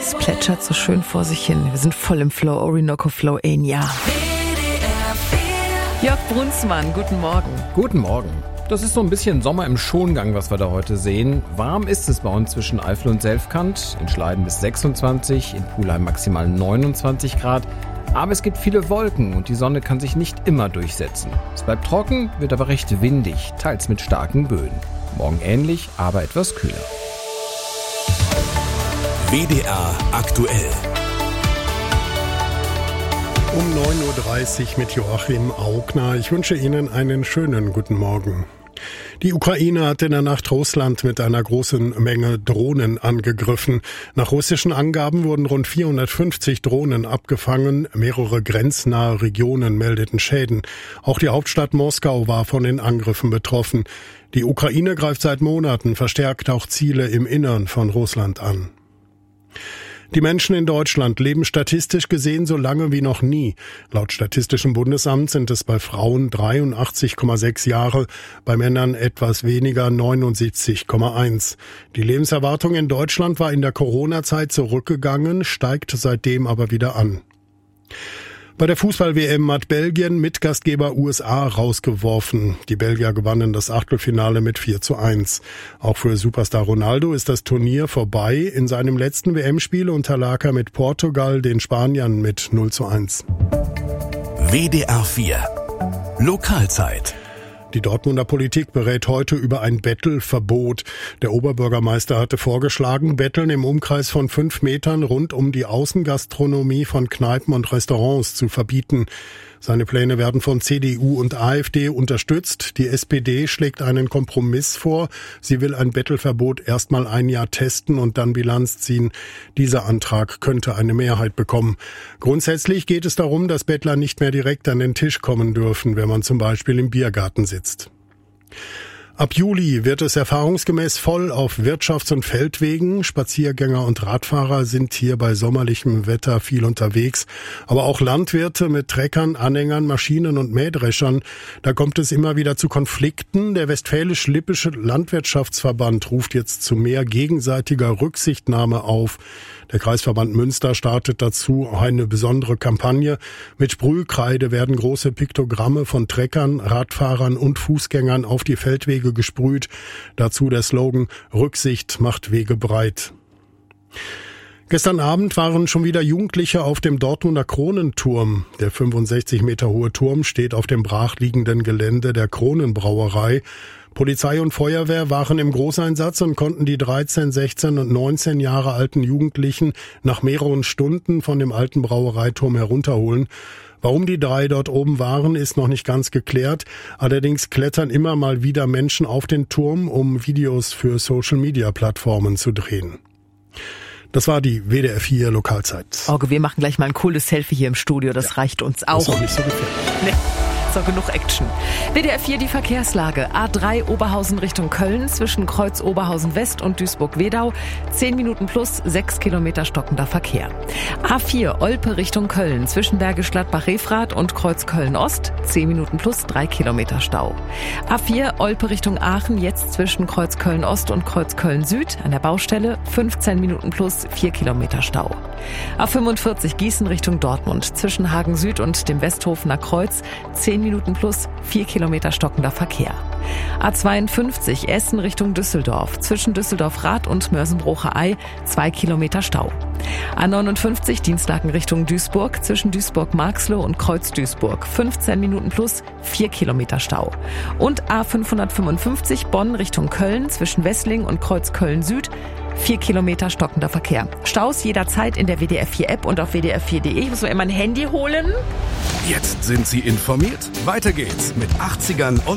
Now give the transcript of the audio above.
Es plätschert so schön vor sich hin. Wir sind voll im Flow, Orinoco Flow Enya. Jörg Brunsmann, guten Morgen. Guten Morgen. Das ist so ein bisschen Sommer im Schongang, was wir da heute sehen. Warm ist es bei uns zwischen Eifel und Selfkant. In Schleiden bis 26, in Pulheim maximal 29 Grad. Aber es gibt viele Wolken und die Sonne kann sich nicht immer durchsetzen. Es bleibt trocken, wird aber recht windig, teils mit starken Böen. Morgen ähnlich, aber etwas kühler. WDR aktuell. Um 9.30 Uhr mit Joachim Augner. Ich wünsche Ihnen einen schönen guten Morgen. Die Ukraine hat in der Nacht Russland mit einer großen Menge Drohnen angegriffen. Nach russischen Angaben wurden rund 450 Drohnen abgefangen. Mehrere grenznahe Regionen meldeten Schäden. Auch die Hauptstadt Moskau war von den Angriffen betroffen. Die Ukraine greift seit Monaten verstärkt auch Ziele im Innern von Russland an. Die Menschen in Deutschland leben statistisch gesehen so lange wie noch nie. Laut Statistischem Bundesamt sind es bei Frauen 83,6 Jahre, bei Männern etwas weniger 79,1. Die Lebenserwartung in Deutschland war in der Corona-Zeit zurückgegangen, steigt seitdem aber wieder an. Bei der Fußball-WM hat Belgien Mitgastgeber USA rausgeworfen. Die Belgier gewannen das Achtelfinale mit 4:1. Auch für Superstar Ronaldo ist das Turnier vorbei. In seinem letzten WM-Spiel unterlag er mit Portugal den Spaniern mit 0:1. WDR 4 Lokalzeit. Die Dortmunder Politik berät heute über ein Bettelverbot. Der Oberbürgermeister hatte vorgeschlagen, Betteln im Umkreis von 5 Metern rund um die Außengastronomie von Kneipen und Restaurants zu verbieten. Seine Pläne werden von CDU und AfD unterstützt. Die SPD schlägt einen Kompromiss vor. Sie will ein Bettelverbot erstmal ein Jahr testen und dann Bilanz ziehen. Dieser Antrag könnte eine Mehrheit bekommen. Grundsätzlich geht es darum, dass Bettler nicht mehr direkt an den Tisch kommen dürfen, wenn man zum Beispiel im Biergarten sitzt. Ab Juli wird es erfahrungsgemäß voll auf Wirtschafts- und Feldwegen. Spaziergänger und Radfahrer sind hier bei sommerlichem Wetter viel unterwegs. Aber auch Landwirte mit Treckern, Anhängern, Maschinen und Mähdreschern. Da kommt es immer wieder zu Konflikten. Der Westfälisch-Lippische Landwirtschaftsverband ruft jetzt zu mehr gegenseitiger Rücksichtnahme auf. Der Kreisverband Münster startet dazu eine besondere Kampagne. Mit Sprühkreide werden große Piktogramme von Treckern, Radfahrern und Fußgängern auf die Feldwege gesprüht. Dazu der Slogan: Rücksicht macht Wege breit. Gestern Abend waren schon wieder Jugendliche auf dem Dortmunder Kronenturm. Der 65 Meter hohe Turm steht auf dem brachliegenden Gelände der Kronenbrauerei. Polizei und Feuerwehr waren im Großeinsatz und konnten die 13, 16 und 19 Jahre alten Jugendlichen nach mehreren Stunden von dem alten Brauereiturm herunterholen. Warum die 3 dort oben waren, ist noch nicht ganz geklärt. Allerdings klettern immer mal wieder Menschen auf den Turm, um Videos für Social-Media-Plattformen zu drehen. Das war die WDR 4 Lokalzeit. Auge, wir machen gleich mal ein cooles Selfie hier im Studio, das reicht uns auch. Das ist auch nicht so gefährlich. Nee. So, genug Action. WDR 4 die Verkehrslage. A3 Oberhausen Richtung Köln zwischen Kreuz Oberhausen West und Duisburg-Wedau. 10 Minuten plus 6 Kilometer stockender Verkehr. A4 Olpe Richtung Köln zwischen Bergisch Gladbach-Refrath und Kreuz Köln-Ost. 10 Minuten plus 3 Kilometer Stau. A4 Olpe Richtung Aachen jetzt zwischen Kreuz Köln-Ost und Kreuz Köln-Süd an der Baustelle. 15 Minuten plus 4 Kilometer Stau. A45 Gießen Richtung Dortmund zwischen Hagen Süd und dem Westhofener Kreuz. 10 Minuten plus 4 Kilometer stockender Verkehr. A52 Essen Richtung Düsseldorf zwischen Düsseldorf-Rath und Mörsenbrocher-Ei 2 Kilometer Stau. A59 Dienstlaken Richtung Duisburg zwischen Duisburg-Marxloh und Kreuz Duisburg 15 Minuten plus 4 Kilometer Stau. Und A555 Bonn Richtung Köln zwischen Wessling und Kreuz Köln-Süd 4 Kilometer stockender Verkehr. Staus jederzeit in der WDR 4 App und auf WDR4.de. Ich muss mir immer ein Handy holen. Jetzt sind Sie informiert. Weiter geht's mit 80ern und